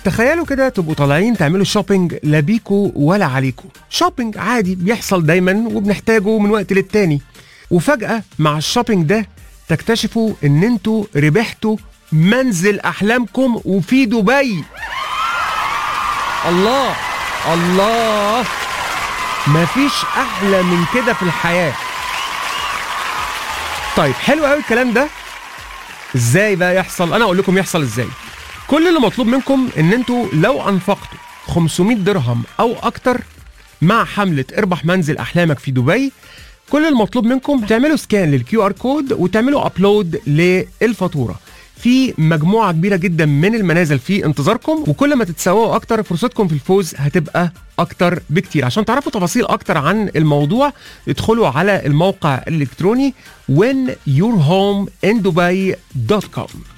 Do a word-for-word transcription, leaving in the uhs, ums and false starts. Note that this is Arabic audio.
تخيلوا كده تبقوا طالعين تعملوا شوبينج لا بيكو ولا عليكو، شوبينج عادي بيحصل دايما وبنحتاجه من وقت للتاني، وفجأة مع الشوبينج ده تكتشفوا ان انتوا ربحتوا منزل احلامكم وفي دبي. الله الله، مفيش احلى من كده في الحياة. طيب حلو قوي الكلام ده. ازاي بقى يحصل؟ انا اقول لكم يحصل ازاي. كل اللي مطلوب منكم ان انتوا لو انفقتوا خمسمية درهم او اكتر مع حملة اربح منزل احلامك في دبي، كل المطلوب منكم تعملوا سكان للكيو ار كود وتعملوا ابلود للفاتورة. في مجموعة كبيرة جدا من المنازل في انتظاركم، وكل ما تتسوقوا اكتر فرصتكم في الفوز هتبقى اكتر بكتير. عشان تعرفوا تفاصيل اكتر عن الموضوع ادخلوا على الموقع الالكتروني when your home in dubai dot com.